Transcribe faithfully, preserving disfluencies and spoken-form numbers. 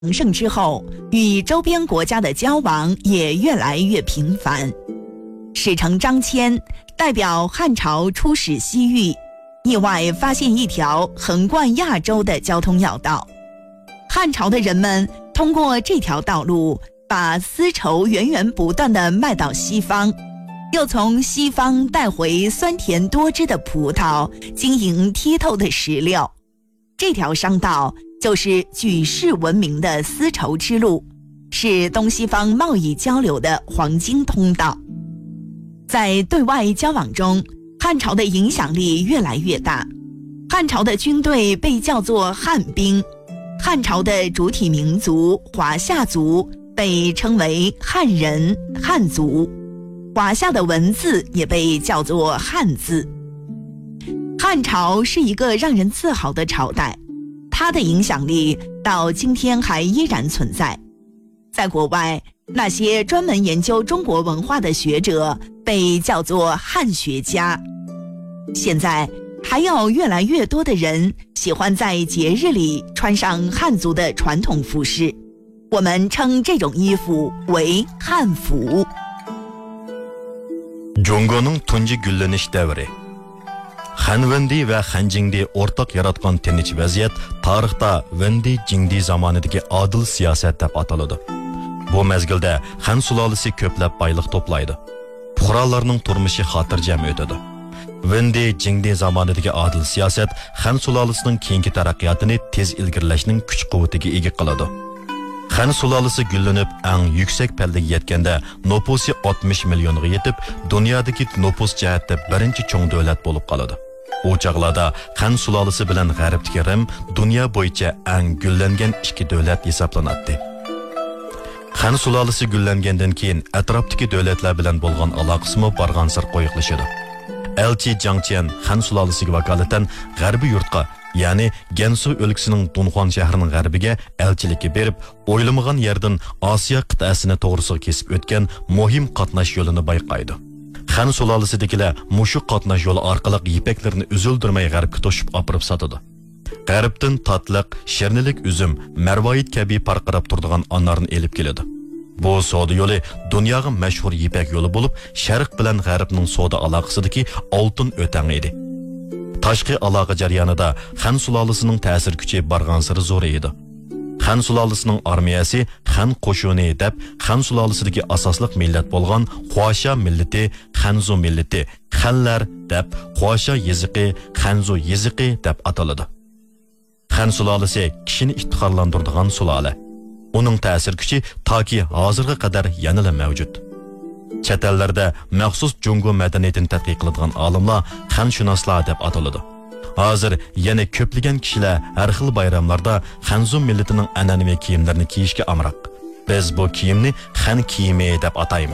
强盛之后，与周边国家的交往也越来越频繁。使臣张骞代表汉朝出使西域，意外发现一条横贯亚洲的交通要道。汉朝的人们通过这条道路，把丝绸源源不断地卖到西方，又从西方带回酸甜多汁的葡萄，晶莹剔透的石榴。这条商道就是举世闻名的丝绸之路，是东西方贸易交流的黄金通道。在对外交往中，汉朝的影响力越来越大。汉朝的军队被叫做汉兵，汉朝的主体民族华夏族被称为汉人、汉族，华夏的文字也被叫做汉字。汉朝是一个让人自豪的朝代，它的影响力到今天还依然存在。在国外，那些专门研究中国文化的学者被叫做汉学家。现在还有越来越多的人喜欢在节日里穿上汉族的传统服饰，我们称这种衣服为汉服。 Jongo'ning tunji gullanish davri. Han Vendi va Han Jingdi o'rtaq yaratgan tinch vaziyat tarixda Vendi Jingdi zamonidagi adil siyosat deb ataladi. Bu mezgilda Han sulolasi ko'plab boylik to'playdi. Fuqarolarning turmushi xotirjam o'tadi. Vendi Jingdi zamonidagi adil siyosat Han sulolasining keyingi taraqqiyotini tez ilgirlashning kuch-quvvatiga ega qiladi. Han sulolasi gullanib, eng yuksak pallaga yetganda nupusi oltmish millionga yetib, dunyodagi nupus jihatda birinchi cho'ng davlat bo'lib qoladi. U chaqlarda Han sulolasi bilan G'arbdagi Rim dunyo bo'yicha eng gullangan ikki davlat hisoblanadi. Han sulolasi gullangandan keyin atrofdagi davlatlar bilan bo'lgan aloqasimi borgan sir qo'yiqlashadi. Elchi Jiang Qian Han sulolasiga vakolatan g'arbiy yurtqa, ya'ni Gansu o'lkasining Dunxon shahrining g'arbiga elchilikka berib, o'ylamagan yerdan Osiyo qit'asini to'g'risiga kesib o'tgan muhim qatnash yo'lini bayqaydi. Han sulolasidagilar mushu qatnash yo'li orqali yipaklarni uzildirmay g'arbga to'shib opirib sotadi. G'arbdan tatliq, shirnilik uzum, marvoyit kabi parqirab turadigan anarni elib keladi. Bu savdo yo'li dunyoga mashhur yipak yo'li bo'lib, Sharq bilan G'arbning savdo aloqasidagi oltin o'tang edi. Tashqi aloqa jarayonida Han sulolasining ta'sir kuchi bargan sari zo'r edi. Han sulolasining armiyasi Han qo'shuni deb Han sulolasidagi asosli millat bo'lgan Xuasha millati, Hanzu millati, Xanlar deb Xuasha yeziqi, Hanzu yeziqi deb ataladi. Han sulolasi kishini iftixorlantiradigan sulola. Uning ta'sir kuchi toki hozirga qadar yanada mavjud. Chet ellarda maxsus Jungo madaniyatini tadqiq qiladigan olimlar Xanshunoslar deb ataladi. Hozir yana ko'plagan kishilar har xil bayramlarda Xanzu millatining an'anaviy kiyimlarini kiyishga amroq. Biz bu kiyimni Xan kiyimi deb ataymiz.